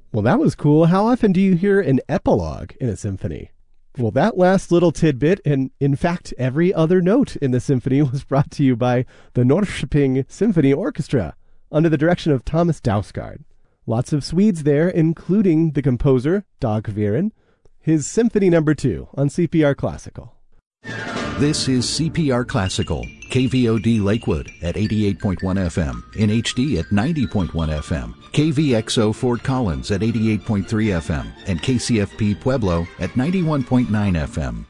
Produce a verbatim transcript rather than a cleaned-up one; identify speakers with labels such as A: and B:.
A: Well, that was cool. How often do you hear an epilogue in a symphony? Well, that last little tidbit, and in fact, every other note in the symphony was brought to you by the Norrköping Symphony Orchestra under the direction of Thomas Dausgaard. Lots of Swedes there, including the composer, Dag Viren, his Symphony Number Two on C P R Classical.
B: This is C P R Classical, K V O D Lakewood at eighty-eight point one F M, in H D at ninety point one F M, K V X O Fort Collins at eighty-eight point three F M, and K C F P Pueblo at ninety-one point nine F M.